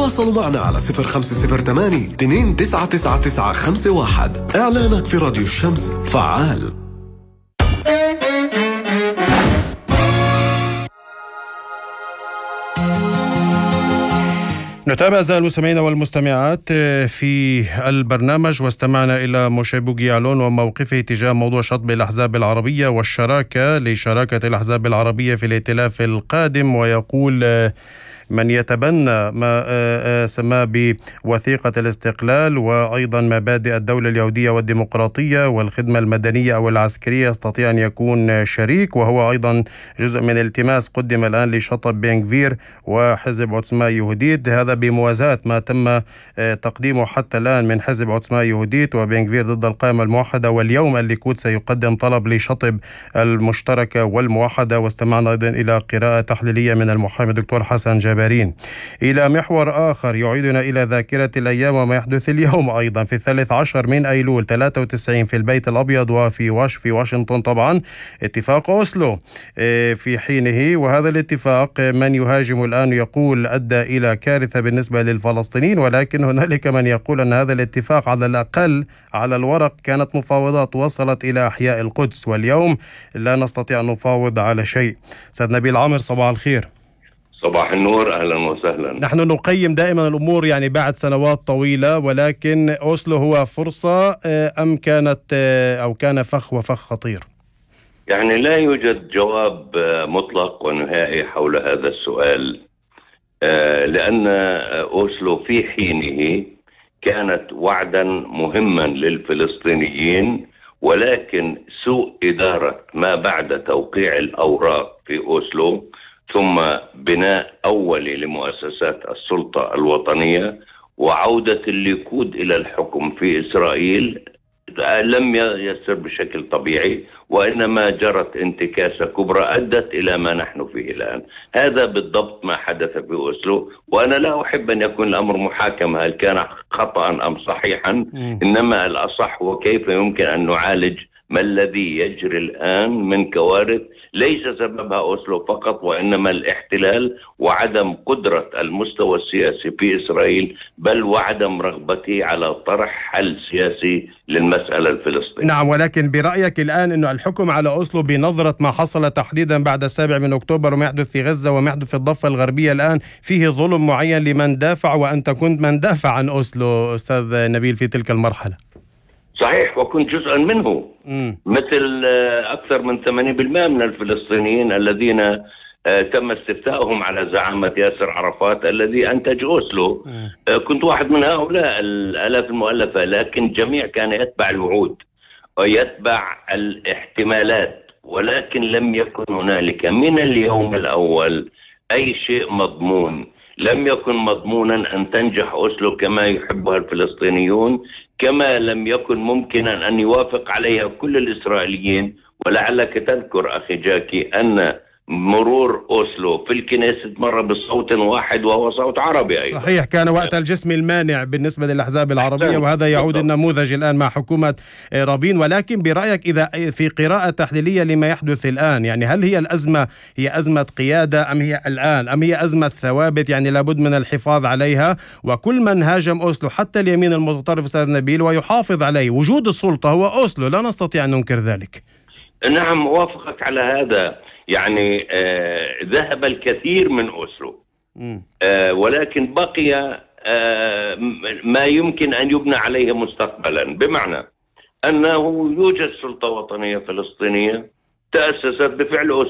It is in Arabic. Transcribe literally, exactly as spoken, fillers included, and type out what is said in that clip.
تواصلوا معنا على صفر خمسة صفر ثمانية اثنين تسعة تسعة تسعة خمسة واحد. إعلانك في راديو الشمس فعال. نتابع أعزائي المستمعين والمستمعات في البرنامج، واستمعنا إلى موشي بوغي يعلون وموقفه تجاه موضوع شطب الأحزاب العربية والشراكة لشراكة الأحزاب العربية في الائتلاف القادم. ويقول من يتبنى ما سماه بوثيقة الاستقلال وأيضا مبادئ الدولة اليهودية والديمقراطية والخدمة المدنية أو العسكرية يستطيع أن يكون شريك، وهو أيضا جزء من التماس قدم الآن لشطب بن غفير وحزب عوتسما يهوديت. هذا بموازاة ما تم تقديمه حتى الآن من حزب عوتسما يهوديت وبن غفير ضد القائمة الموحدة، واليوم الليكود سيقدم طلب لشطب المشتركة والموحدة. واستمعنا أيضا إلى قراءة تحليلية من المحامي الدكتور حسن جابرين. إلى محور آخر يعيدنا إلى ذاكرة الأيام وما يحدث اليوم أيضا في الثالث عشر من أيلول ثلاثة وتسعين في البيت الأبيض وفي واش في واشنطن طبعا اتفاق أوسلو في حينه، وهذا الاتفاق من يهاجم الآن يقول أدى إلى كارثة بالنسبة للفلسطينيين، ولكن هنالك من يقول أن هذا الاتفاق على الأقل على الورق كانت مفاوضات وصلت إلى أحياء القدس، واليوم لا نستطيع أن نفاوض على شيء. سيد نبيل عامر صباح الخير. صباح النور، أهلا وسهلا. نحن نقيم دائما الأمور يعني بعد سنوات طويلة، ولكن أوسلو هو فرصة أم كانت أو كان فخ وفخ خطير؟ يعني لا يوجد جواب مطلق ونهائي حول هذا السؤال، لأن أوسلو في حينه كانت وعدا مهما للفلسطينيين، ولكن سوء إدارة ما بعد توقيع الأوراق في أوسلو ثم بناء أولي لمؤسسات السلطة الوطنية وعودة الليكود إلى الحكم في إسرائيل لم يسر بشكل طبيعي، وإنما جرت انتكاسة كبرى أدت إلى ما نحن فيه الآن. هذا بالضبط ما حدث في أوسلو، وأنا لا أحب أن يكون الأمر محاكمة هل كان خطأ أم صحيحا، إنما الأصح وكيف يمكن أن نعالج ما الذي يجري الآن من كوارث ليس سببها أوسلو فقط، وإنما الاحتلال وعدم قدرة المستوى السياسي في إسرائيل، بل وعدم رغبته على طرح حل سياسي للمسألة الفلسطينية. نعم، ولكن برأيك الآن أنه الحكم على أوسلو بنظرة ما حصل تحديدا بعد السابع من أكتوبر وما يحدث في غزة وما يحدث في الضفة الغربية الآن فيه ظلم معين لمن دافع، وأنت كنت من دافع عن أوسلو أستاذ نبيل في تلك المرحلة؟ صحيح، وكنت جزءا منه. مم. مثل أكثر من ثمانين بالمئة من الفلسطينيين الذين تم استفتاؤهم على زعامة ياسر عرفات الذي أنتج أوسلو. مم. كنت واحد من هؤلاء الآلاف المؤلفة، لكن الجميع كان يتبع الوعود ويتبع الاحتمالات، ولكن لم يكن هنالك من اليوم الأول أي شيء مضمون. لم يكن مضمونا أن تنجح أوسلو كما يحبها الفلسطينيون، كما لم يكن ممكنا أن يوافق عليها كل الإسرائيليين. ولعلك تذكر أخي جاكي أن مرور أوسلو في الكنيست مر بصوت واحد وهو صوت عربي أيضا. صحيح، كان وقت الجسم المانع بالنسبة للأحزاب العربية، وهذا يعود النموذج الآن مع حكومة رابين. ولكن برأيك إذا في قراءة تحليلية لما يحدث الآن، يعني هل هي الأزمة هي أزمة قيادة أم هي الآن أم هي أزمة ثوابت يعني لابد من الحفاظ عليها؟ وكل من هاجم أوسلو حتى اليمين المتطرف أستاذ نبيل ويحافظ عليه وجود السلطة هو أوسلو، لا نستطيع أن ننكر ذلك. نعم، وافقك على هذا. يعني آه ذهب الكثير من أوسلو، آه ولكن بقي آه ما يمكن أن يبنى عليه مستقبلا، بمعنى أنه يوجد سلطة وطنية فلسطينية تأسست بفعل أوسلو.